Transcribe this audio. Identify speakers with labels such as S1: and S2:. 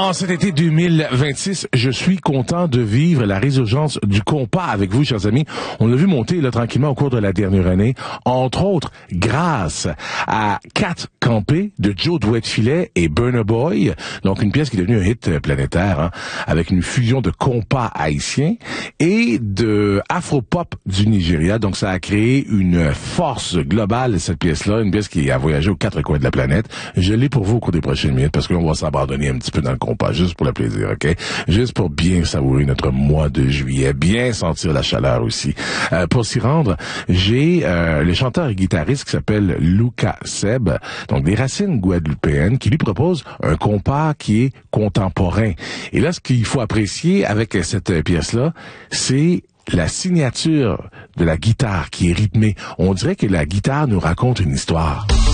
S1: En cet été 2026, je suis content de vivre la résurgence du compas avec vous, chers amis. On l'a vu monter là tranquillement au cours de la dernière année, entre autres grâce à 4 campés de Joe Douet-Filet et Burna Boy, donc une pièce qui est devenue un hit planétaire, hein, avec une fusion de compas haïtiens et de afro-pop du Nigeria. Donc ça a créé une force globale, cette pièce-là, une pièce qui a voyagé aux 4 coins de la planète. Je l'ai pour vous au cours des prochaines minutes parce qu'on va s'abandonner un petit peu dans le compas, juste pour le plaisir, OK? Juste pour bien savourer notre mois de juillet, bien sentir la chaleur aussi. Pour s'y rendre, j'ai le chanteur et guitariste qui s'appelle Luca Seb, donc des racines guadeloupéennes, qui lui propose un compas qui est contemporain. Et là, ce qu'il faut apprécier avec cette pièce-là, c'est la signature de la guitare qui est rythmée. On dirait que la guitare nous raconte une histoire.